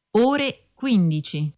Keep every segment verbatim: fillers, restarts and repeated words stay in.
Ore quindici.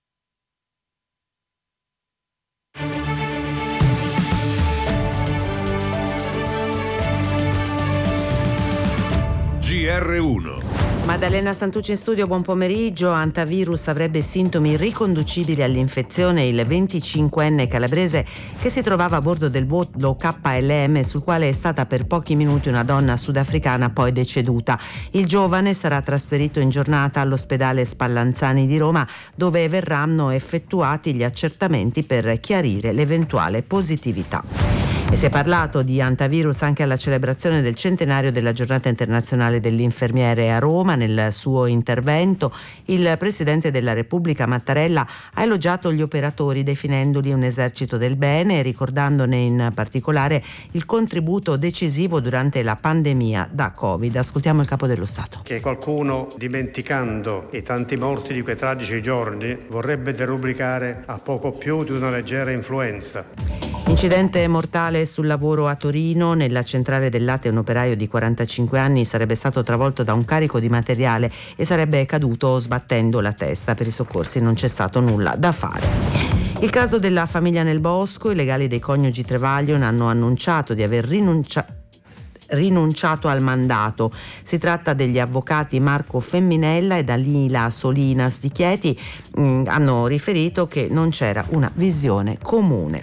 G R uno. Maddalena Santucci in studio, buon pomeriggio. Antivirus avrebbe sintomi riconducibili all'infezione. Il venticinquenne calabrese che si trovava a bordo del volo K L M sul quale è stata per pochi minuti una donna sudafricana poi deceduta. Il giovane sarà trasferito in giornata all'ospedale Spallanzani di Roma, dove verranno effettuati gli accertamenti per chiarire l'eventuale positività. E si è parlato di antivirus anche alla celebrazione del centenario della giornata internazionale dell'infermiere a Roma. Nel suo intervento il Presidente della Repubblica Mattarella ha elogiato gli operatori definendoli un esercito del bene e ricordandone in particolare il contributo decisivo durante la pandemia da Covid. Ascoltiamo il Capo dello Stato. Che qualcuno, dimenticando i tanti morti di quei tragici giorni, vorrebbe derubricare a poco più di una leggera influenza. Incidente mortale sul lavoro a Torino. Nella centrale del latte un operaio di quarantacinque anni sarebbe stato travolto da un carico di materiale e sarebbe caduto sbattendo la testa. Per i soccorsi non c'è stato nulla da fare. Il caso della famiglia Nel Bosco. I legali dei coniugi Trevaglion hanno annunciato di aver rinunciato rinunciato al mandato. Si tratta degli avvocati Marco Femminella e Dalila Solinas di Chieti. Mh, hanno riferito che non c'era una visione comune.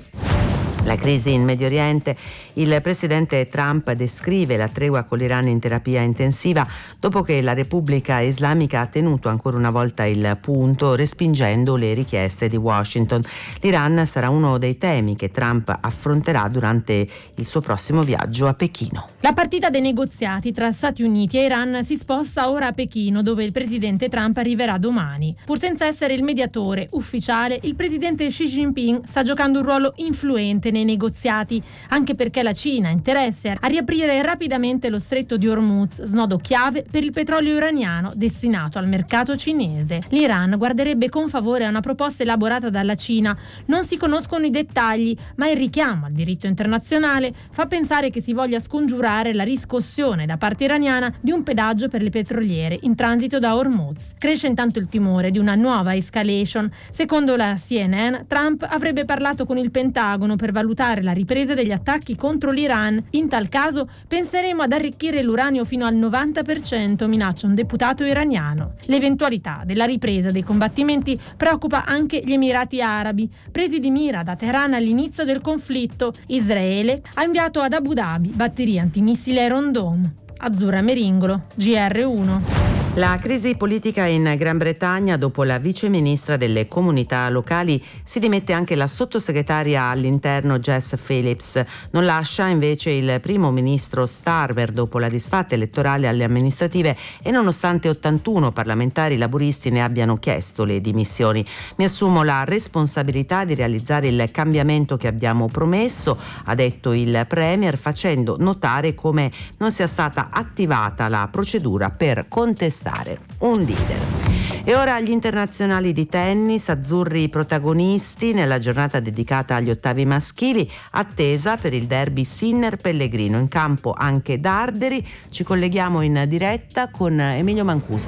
La crisi in Medio Oriente. Il presidente Trump descrive la tregua con l'Iran in terapia intensiva dopo che la Repubblica Islamica ha tenuto ancora una volta il punto, respingendo le richieste di Washington. L'Iran sarà uno dei temi che Trump affronterà durante il suo prossimo viaggio a Pechino. La partita dei negoziati tra Stati Uniti e Iran si sposta ora a Pechino, dove il presidente Trump arriverà domani. Pur senza essere il mediatore ufficiale, il presidente Xi Jinping sta giocando un ruolo influente nei negoziati, anche perché la Cina ha interesse a riaprire rapidamente lo stretto di Hormuz, snodo chiave per il petrolio iraniano destinato al mercato cinese. L'Iran guarderebbe con favore a una proposta elaborata dalla Cina. Non si conoscono i dettagli, ma il richiamo al diritto internazionale fa pensare che si voglia scongiurare la riscossione da parte iraniana di un pedaggio per le petroliere in transito da Hormuz. Cresce intanto il timore di una nuova escalation. Secondo la C N N, Trump avrebbe parlato con il Pentagono per valutare la ripresa degli attacchi contro l'Iran. In tal caso penseremo ad arricchire l'uranio fino al novanta per cento, minaccia un deputato iraniano. L'eventualità della ripresa dei combattimenti preoccupa anche gli Emirati Arabi, presi di mira da Teheran all'inizio del conflitto. Israele ha inviato ad Abu Dhabi batterie antimissile Iron Dome. Azzurra Meringolo, G R uno. La crisi politica in Gran Bretagna. Dopo la viceministra delle comunità locali si dimette anche la sottosegretaria all'interno Jess Phillips. Non lascia invece il primo ministro Starmer dopo la disfatta elettorale alle amministrative e nonostante ottantuno parlamentari laburisti ne abbiano chiesto le dimissioni. Mi assumo la responsabilità di realizzare il cambiamento che abbiamo promesso, ha detto il Premier, facendo notare come non sia stata attivata la procedura per contestare un leader. E ora agli internazionali di tennis. Azzurri protagonisti nella giornata dedicata agli ottavi maschili, attesa per il derby Sinner-Pellegrino. In campo anche Darderi. Ci colleghiamo in diretta con Emilio Mancuso.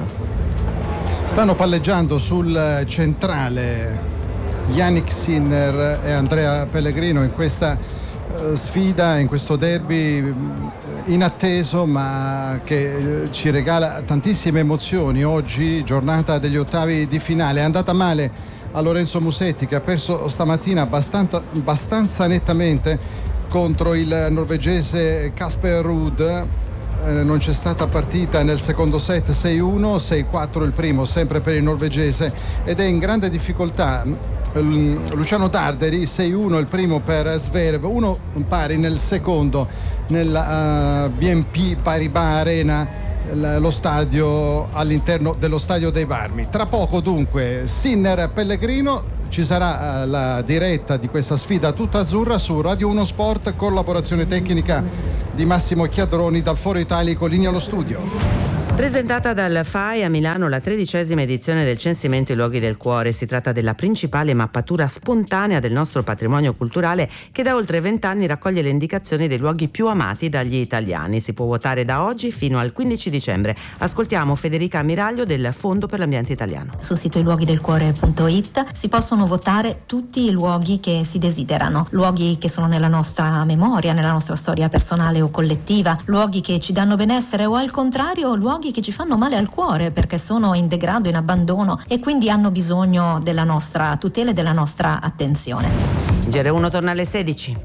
Stanno palleggiando sul centrale Jannik Sinner e Andrea Pellegrino in questa sfida, in questo derby inatteso ma che ci regala tantissime emozioni. Oggi giornata degli ottavi di finale. È andata male a Lorenzo Musetti, che ha perso stamattina abbastanza, abbastanza nettamente contro il norvegese Casper Ruud. Non c'è stata partita nel secondo set. Sei uno, sei quattro il primo, sempre per il norvegese, ed è in grande difficoltà Luciano Darderi. Sei uno il primo per Zverev, uno pari nel secondo nella uh, B N P Paribas Arena, lo stadio all'interno dello stadio dei Marmi. Tra poco dunque Sinner Pellegrino. Ci sarà uh, la diretta di questa sfida tutta azzurra su Radio uno Sport, collaborazione tecnica di Massimo Chiadroni dal Foro Italico. Linea allo studio. Presentata dal F A I a Milano la tredicesima edizione del Censimento I Luoghi del Cuore. Si tratta della principale mappatura spontanea del nostro patrimonio culturale che da oltre vent'anni raccoglie le indicazioni dei luoghi più amati dagli italiani. Si può votare da oggi fino al quindici dicembre. Ascoltiamo Federica Ammiraglio del Fondo per l'Ambiente Italiano. Sul sito i luoghi del cuore punto it si possono votare tutti i luoghi che si desiderano, luoghi che sono nella nostra memoria, nella nostra storia personale o collettiva, luoghi che ci danno benessere o al contrario luoghi che ci fanno male al cuore perché sono in degrado, in abbandono e quindi hanno bisogno della nostra tutela e della nostra attenzione. G R uno torna alle sedici.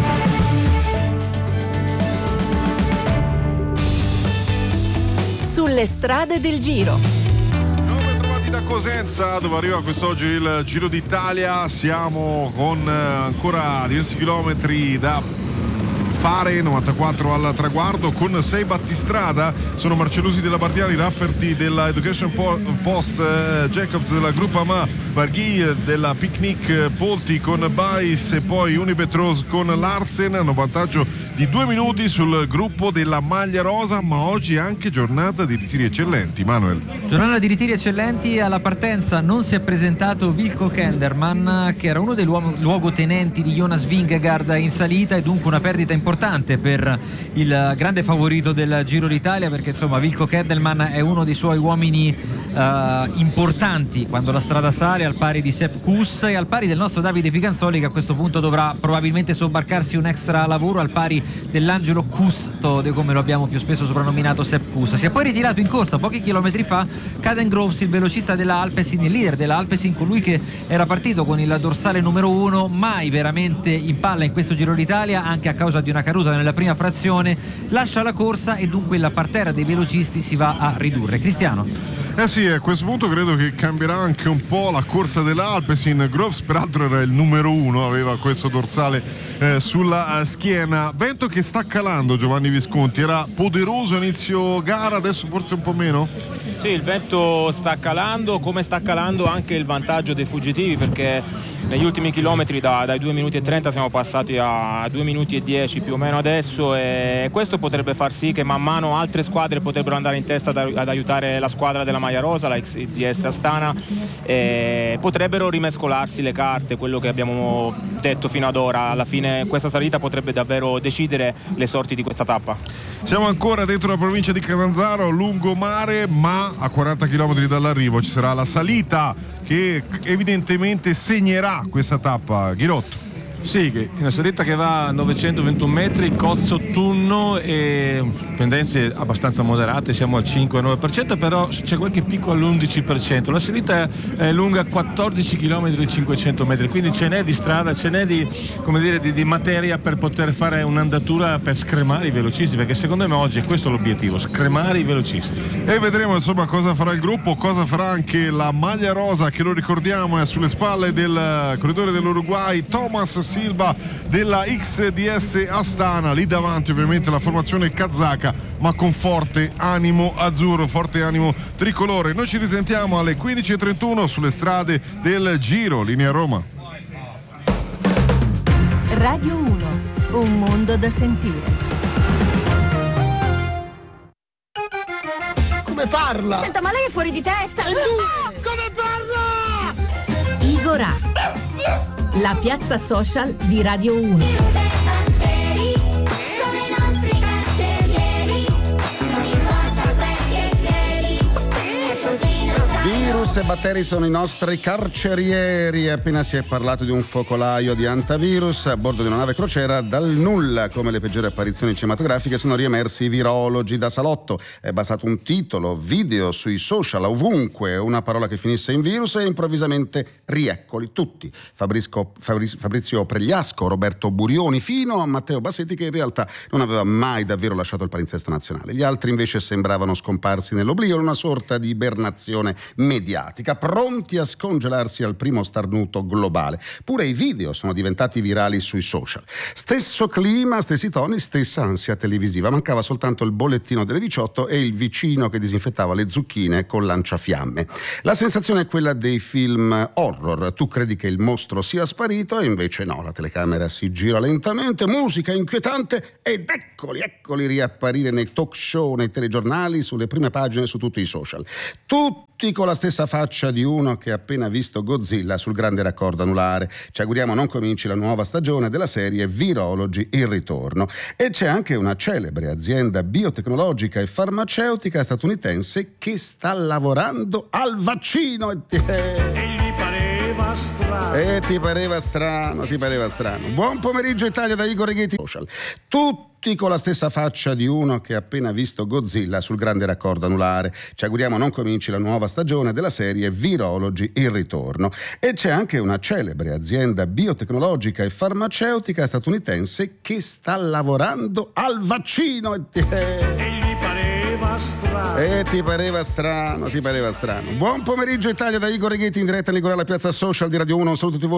Sulle strade del Giro. Ben trovati da Cosenza, dove arriva quest'oggi il Giro d'Italia. Siamo con ancora diversi chilometri da fare, novantaquattro al traguardo, con sei battistrada. Sono Marcellusi della Bardiani, Rafferty della Education Post, eh, Jacobs della Groupama, Varghi della Picnic, Polti con Bais e poi Unibetros con Larsen. Hanno vantaggio di due minuti sul gruppo della maglia rosa, ma oggi è anche giornata di ritiri eccellenti. Manuel. Giornata di ritiri eccellenti. Alla partenza non si è presentato Wilco Kenderman, che era uno dei luogotenenti di Jonas Vingegaard in salita, e dunque una perdita importante per il grande favorito del Giro d'Italia, perché insomma Wilco Kenderman è uno dei suoi uomini uh, importanti quando la strada sale, al pari di Sepp Kuss e al pari del nostro Davide Picanzoli, che a questo punto dovrà probabilmente sobbarcarsi un extra lavoro, al pari dell'Angelo Custode, come lo abbiamo più spesso soprannominato Sepp Kuss. Si è poi ritirato in corsa pochi chilometri fa Caden Groves, il velocista della Alpecin, il leader della Alpecin, colui che era partito con il dorsale numero uno, mai veramente in palla in questo Giro d'Italia, anche a causa di una caduta nella prima frazione. Lascia la corsa e dunque la parterra dei velocisti si va a ridurre. Cristiano. Eh sì, a questo punto credo che cambierà anche un po' la corsa dell'Alpecin. Groves peraltro era il numero uno, aveva questo dorsale eh, sulla schiena. Vento che sta calando, Giovanni Visconti, era poderoso inizio gara, adesso forse un po' meno? Sì, il vento sta calando, come sta calando anche il vantaggio dei fuggitivi, perché negli ultimi chilometri da, dai due minuti e trenta siamo passati a due minuti e dieci più o meno adesso, e questo potrebbe far sì che man mano altre squadre potrebbero andare in testa ad, ad aiutare la squadra della maglia rosa, la X D S Astana, e potrebbero rimescolarsi le carte, quello che abbiamo detto fino ad ora. Alla fine questa salita potrebbe davvero decidere le sorti di questa tappa. Siamo ancora dentro la provincia di Catanzaro, lungomare, ma a quaranta chilometri dall'arrivo ci sarà la salita che evidentemente segnerà questa tappa. Ghirotto. Sì, una salita che va a novecentoventuno metri, Cozzo Tunno, e pendenze abbastanza moderate, siamo al cinque nove per cento, però c'è qualche picco all'undici per cento. La salita è lunga quattordici chilometri e cinquecento metri, quindi ce n'è di strada, ce n'è di, come dire, di, di materia per poter fare un'andatura per scremare i velocisti, perché secondo me oggi è questo l'obiettivo, scremare i velocisti. E vedremo insomma cosa farà il gruppo, cosa farà anche la maglia rosa, che lo ricordiamo è sulle spalle del corridore dell'Uruguay Thomas Silva della X D S Astana. Lì davanti ovviamente la formazione kazaka, ma con forte animo azzurro, forte animo tricolore. Noi ci risentiamo alle quindici e trentuno sulle strade del Giro, linea Roma. Radio uno, un mondo da sentire. Come parla? Senta, ma lei è fuori di testa! E lui? Come parla? Igorà, la piazza social di Radio uno. Virus e batteri sono i nostri carcerieri. Appena si è parlato di un focolaio di antivirus a bordo di una nave crociera, dal nulla, come le peggiori apparizioni cinematografiche, sono riemersi i virologi da salotto. È bastato un titolo, video sui social, ovunque, una parola che finisse in virus e improvvisamente rieccoli tutti. Fabrisco, Fabrizio, Fabrizio Pregliasco, Roberto Burioni, fino a Matteo Bassetti, che in realtà non aveva mai davvero lasciato il palinsesto nazionale. Gli altri invece sembravano scomparsi nell'oblio, una sorta di ibernazione mediatica, pronti a scongelarsi al primo starnuto globale. Pure i video sono diventati virali sui social. Stesso clima, stessi toni, stessa ansia televisiva. Mancava soltanto il bollettino delle diciotto e il vicino che disinfettava le zucchine con lanciafiamme. La sensazione è quella dei film horror. Tu credi che il mostro sia sparito e invece no, la telecamera si gira lentamente, musica inquietante ed eccoli, eccoli riapparire nei talk show, nei telegiornali, sulle prime pagine, su tutti i social. Tutti con la stessa faccia di uno che ha appena visto Godzilla sul grande raccordo anulare. Ci auguriamo non cominci la nuova stagione della serie Virologi il ritorno. E c'è anche una celebre azienda biotecnologica e farmaceutica statunitense che sta lavorando al vaccino. E ti pareva strano. E ti pareva strano, ti pareva strano. Buon pomeriggio Italia da Igor Righetti. Social. Tutti con la stessa faccia di uno che ha appena visto Godzilla sul grande raccordo anulare. Ci auguriamo non cominci la nuova stagione della serie Virologi il ritorno. E c'è anche una celebre azienda biotecnologica e farmaceutica statunitense che sta lavorando al vaccino. E ti pareva strano. E ti pareva strano, ti pareva strano. Buon pomeriggio Italia da Igor Righetti in diretta in Ligure alla piazza social di Radio uno. Un saluto a tutti voi.